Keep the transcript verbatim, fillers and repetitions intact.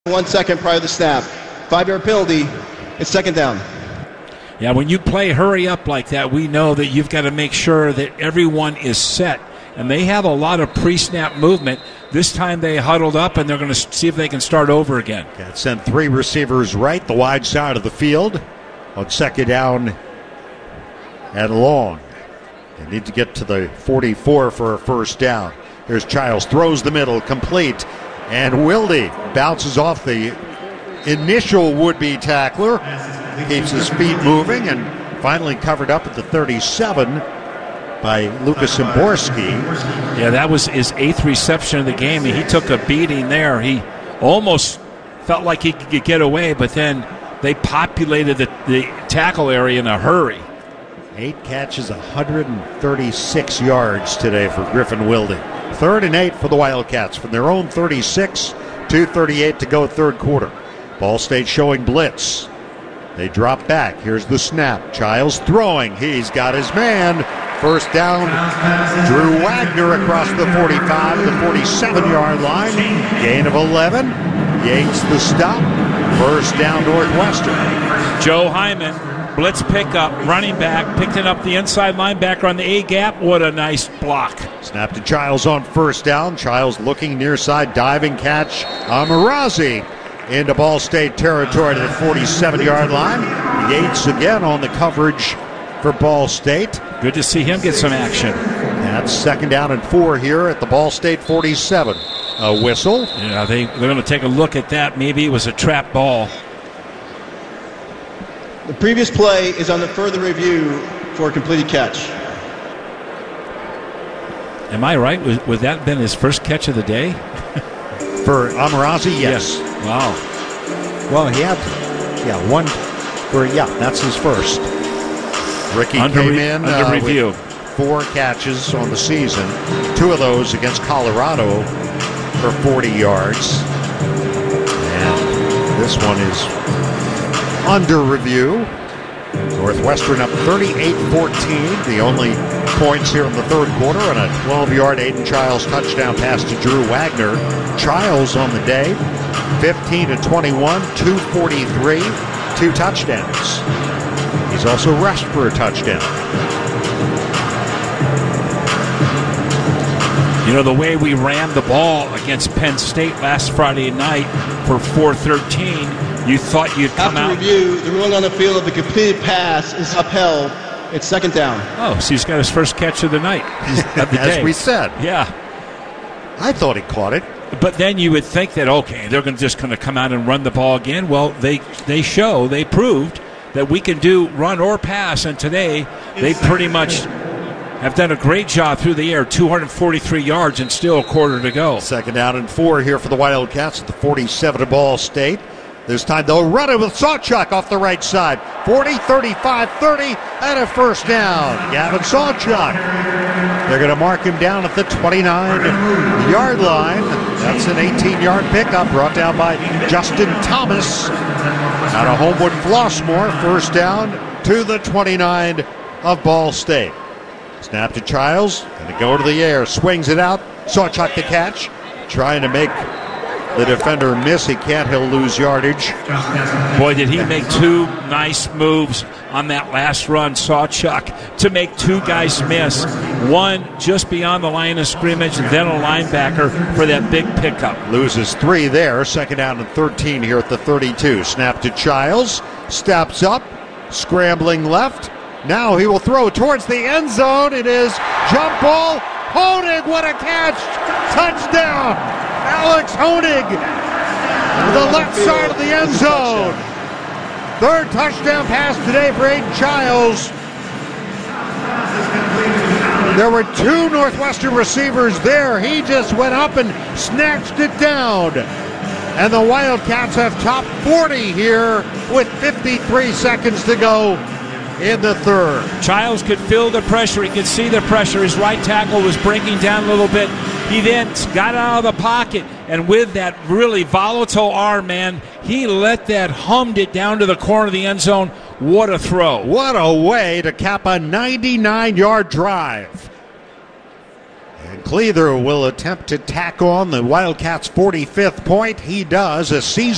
One second prior to the snap. Five-yard penalty. It's second down. Yeah, when you play hurry up like that, we know that you've got to make sure that everyone is set. And they have a lot of pre-snap movement. This time they huddled up, and they're going to see if they can start over again. Got sent three receivers right, the wide side of the field, on second down and long. They need to get to the forty-four for a first down. Here's Childs, throws the middle, complete. And Wilde bounces off the initial would-be tackler, keeps his feet moving, and finally covered up at the thirty-seven by Lucas Szymborski. Yeah, that was his eighth reception of the game. He took a beating there. He almost felt like he could get away, but then they populated the, the tackle area in a hurry. Eight catches, one hundred thirty-six yards today for Griffin Wilde. Third and eight for the Wildcats from their own thirty-six, two thirty-eight to go third quarter. Ball State showing blitz. They drop back. Here's the snap. Childs throwing. He's got his man. First down. Drew Wagner across the forty-five, the forty-seven-yard line. Gain of eleven. Yates the stop. First down Northwestern. Joe Hyman. Blitz pickup, running back, picking up the inside linebacker on the A-gap. What a nice block. Snap to Childs on first down. Childs looking near side, diving catch. Amarazi into Ball State territory to the forty-seven-yard line. Yates again on the coverage for Ball State. Good to see him get some action. That's second down and four here at the Ball State forty-seven. A whistle. Yeah, they, they're going to take a look at that. Maybe it was a trap ball. The previous play is on the further review for a completed catch. Am I right? Would, would that have been his first catch of the day? For Amarazi, yes. yes. Wow. Well, he had, yeah, one, for, yeah, that's his first. Ricky under came re- in under uh, review. with four catches on the season. Two of those against Colorado for forty yards. And this one is under review. Northwestern up thirty-eight fourteen. The only points here in the third quarter on a twelve-yard Aiden Childs touchdown pass to Drew Wagner. Childs on the day, fifteen to twenty-one, two forty-three, two touchdowns. He's also rushed for a touchdown. You know, the way we ran the ball against Penn State last Friday night for four thirteen, you thought you'd come After out. review, the ruling on the field of the completed pass is upheld. It's second down. Oh, so he's got his first catch of the night. Of the As day. we said. Yeah. I thought he caught it. But then you would think that, okay, they're gonna just going to come out and run the ball again. Well, they they show, they proved that we can do run or pass, and today they pretty much have done a great job through the air, two hundred forty-three yards and still a quarter to go. Second down and four here for the Wildcats at the forty-seven of Ball State. This time they'll run it with Sawchuk off the right side. forty, thirty-five, thirty, and a first down. Gavin Sawchuk. They're going to mark him down at the twenty-nine-yard line. That's an eighteen-yard pickup brought down by Justin Thomas out of Homewood Flossmoor. First down to the twenty-nine of Ball State. Snap to Childs. Going to go to the air. Swings it out. Sawchuk the catch. Trying to make the defender miss. He can't. He'll lose yardage. Boy, did he make two nice moves on that last run, Sawchuk, to make two guys miss. One just beyond the line of scrimmage, and then a linebacker for that big pickup. Loses three there. Second down and thirteen here at the thirty-two. Snap to Childs. Steps up. Scrambling left. Now he will throw towards the end zone. It is jump ball. Honig, what a catch. Touchdown. Alex Honig. The left side of the end zone. Third touchdown pass today for Aiden Childs. There were two Northwestern receivers there. He just went up and snatched it down. And the Wildcats have top forty here with fifty-three seconds to go in the third. Childs could feel the pressure. He could see the pressure. His right tackle was breaking down a little bit. He then got out of the pocket, and with that really volatile arm, man, he let that hummed it down to the corner of the end zone. What a throw. What a way to cap a ninety-nine-yard drive. And Cleather will attempt to tack on the Wildcats' forty-fifth point. He does. A season